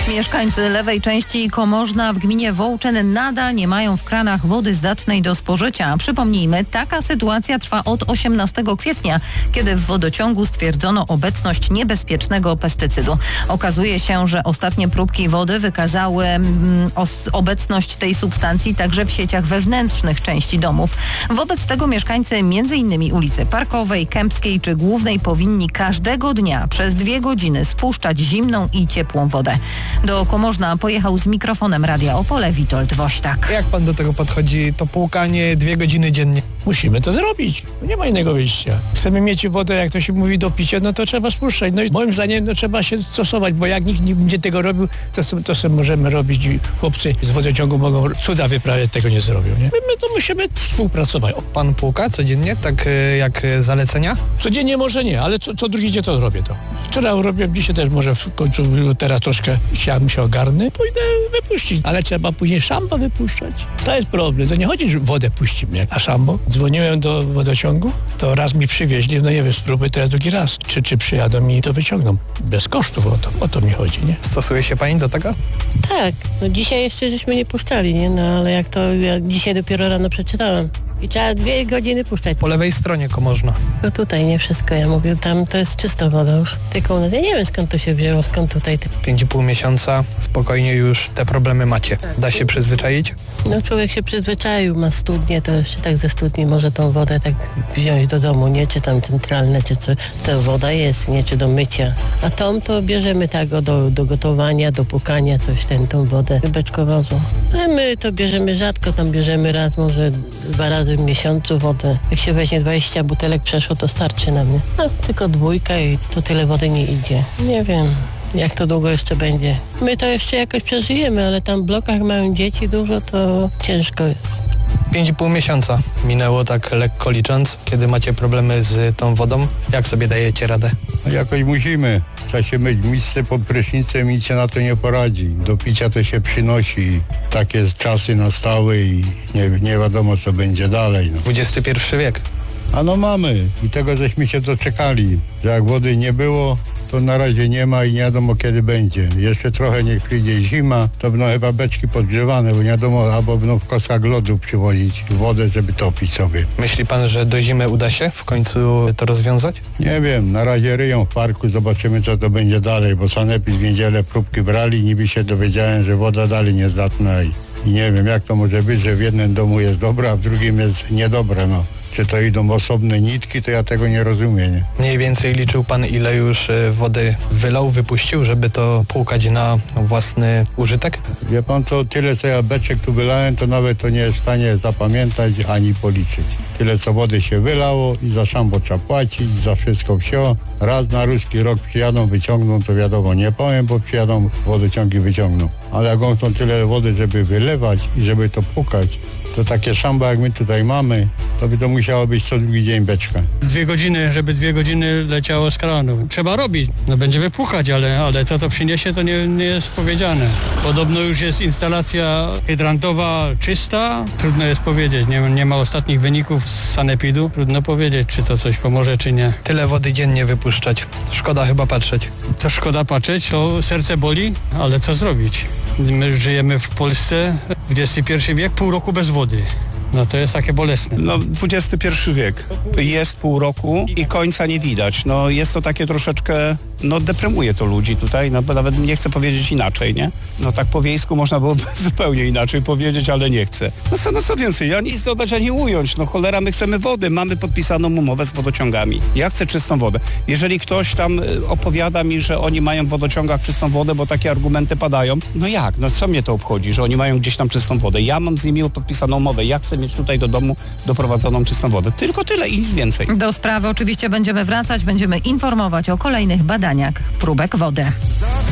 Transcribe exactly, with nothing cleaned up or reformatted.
Mieszkańcy lewej części Komorzna w gminie Wołczyn nadal nie mają w kranach wody zdatnej do spożycia. Przypomnijmy, taka sytuacja trwa od osiemnastego kwietnia, kiedy w wodociągu stwierdzono obecność niebezpiecznego pestycydu. Okazuje się, że ostatnie próbki wody wykazały mm, os- obecność tej substancji także w sieciach wewnętrznych części domów. Wobec tego mieszkańcy m.in. ulicy Parkowej, Kępskiej czy Głównej powinni każdego dnia przez dwie godziny spuszczać zimną i ciepłą wodę. Do Komorzna pojechał z mikrofonem Radia Opole Witold Wośtak. Jak pan do tego podchodzi? To płukanie dwie godziny dziennie. Musimy to zrobić. Nie ma innego wyjścia. Chcemy mieć wodę, jak to się mówi, do picia, no to trzeba spuszczać. No i moim zdaniem no, trzeba się stosować, bo jak nikt nie będzie tego robił, to, to sobie możemy robić. Chłopcy z wodociągu mogą cuda wyprawiać, tego nie zrobią. Nie? My, my to musimy współpracować. Pan płuka codziennie, tak jak zalecenia? Codziennie może nie, ale co, co drugi dzień to robię to. Wczoraj robię, dzisiaj też może w końcu, teraz troszkę siadam się ogarnę, pójdę wypuścić, ale trzeba później szambo wypuszczać. To jest problem. To nie chodzi, że wodę puścimy, a szambo. Dzwoniłem do wodociągu, to raz mi przywieźli, no nie wiem, spróbuj teraz drugi raz, czy, czy przyjadą i to wyciągną. Bez kosztów, o to, o to mi chodzi, nie? Stosuje się pani do tego? Tak, no dzisiaj jeszcze żeśmy nie puszczali, nie? No ale jak to, ja dzisiaj dopiero rano przeczytałam. I trzeba dwie godziny puszczać. Po lewej stronie Komorzna. No tutaj nie wszystko, ja mówię, tam to jest czysta woda już. Tylko ja nie wiem, skąd to się wzięło, skąd tutaj. Pięć i pół miesiąca, spokojnie już te problemy macie. Da się przyzwyczaić? No człowiek się przyzwyczaił, ma studnię, to jeszcze tak ze studni może tą wodę tak wziąć do domu, nie? Czy tam centralne, czy co. Ta woda jest, nie? Czy do mycia. A tą to bierzemy tak do, do gotowania, do płukania, coś ten, tą wodę beczkowozą. A my to bierzemy rzadko, tam bierzemy raz, może dwa razy w miesiącu wodę. Jak się weźmie dwadzieścia butelek przeszło, to starczy nam, nie? A tylko dwójka i to tyle wody nie idzie. Nie wiem, jak to długo jeszcze będzie. My to jeszcze jakoś przeżyjemy, ale tam w blokach mają dzieci dużo, to ciężko jest. Pięć i pół miesiąca minęło, tak lekko licząc, kiedy macie problemy z tą wodą. Jak sobie dajecie radę? No jakoś musimy. Trzeba się myć misce pod prysznicem, nic się na to nie poradzi. Do picia to się przynosi. Takie czasy nastały i nie, nie wiadomo, co będzie dalej. No. dwudziesty pierwszy wiek. A no mamy. I tego żeśmy się doczekali, że jak wody nie było, to na razie nie ma i nie wiadomo, kiedy będzie. Jeszcze trochę niech przyjdzie zima, to będą chyba beczki podgrzewane, bo nie wiadomo, albo będą w koskach lodu przywozić wodę, żeby topić sobie. Myśli pan, że do zimy uda się w końcu to rozwiązać? Nie wiem, na razie ryją w parku, zobaczymy, co to będzie dalej, bo sanepid w niedzielę próbki brali, niby się dowiedziałem, że woda dalej niezdatna i, i nie wiem, jak to może być, że w jednym domu jest dobra, a w drugim jest niedobra, no. Czy to idą osobne nitki, to ja tego nie rozumiem, nie? Mniej więcej liczył pan, ile już wody wylał, wypuścił, żeby to płukać na własny użytek? Wie pan co, tyle co ja beczek tu wylałem, to nawet to nie jest w stanie zapamiętać ani policzyć. Tyle co wody się wylało i za szambo trzeba płacić, za wszystko wsio. Raz na ruski rok przyjadą, wyciągną, to wiadomo, nie powiem, bo przyjadą, wodociągi wyciągną. Ale jak on chcą tyle wody, żeby wylewać i żeby to płukać, to takie szambo jak my tutaj mamy, to by to musiało być co drugi dzień beczka. Dwie godziny, żeby dwie godziny leciało z kranu. Trzeba robić, no będziemy płukać, ale, ale co to przyniesie, to nie, nie jest powiedziane. Podobno już jest instalacja hydrantowa czysta, trudno jest powiedzieć, nie, nie ma ostatnich wyników z sanepidu, trudno powiedzieć, czy to coś pomoże, czy nie. Tyle wody dziennie wypuszczać, szkoda chyba patrzeć. To szkoda patrzeć, to serce boli, ale co zrobić? My żyjemy w Polsce, dwudziesty pierwszy wiek, pół roku bez wody. No to jest takie bolesne. No dwudziesty pierwszy wiek. Jest pół roku i końca nie widać. No jest to takie troszeczkę, no deprymuje to ludzi tutaj, no bo nawet nie chcę powiedzieć inaczej, nie? No tak po wiejsku można byłoby zupełnie inaczej powiedzieć, ale nie chcę. No co, no co więcej, ja nic dodać ani ująć. No cholera, my chcemy wody, mamy podpisaną umowę z wodociągami. Ja chcę czystą wodę. Jeżeli ktoś tam opowiada mi, że oni mają w wodociągach czystą wodę, bo takie argumenty padają, no jak? No co mnie to obchodzi, że oni mają gdzieś tam czystą wodę? Ja mam z nimi podpisaną umowę, ja chcę mieć tutaj do domu doprowadzoną czystą wodę. Tylko tyle i nic więcej. Do sprawy oczywiście będziemy wracać, będziemy informować o kolejnych badaniach próbek wody.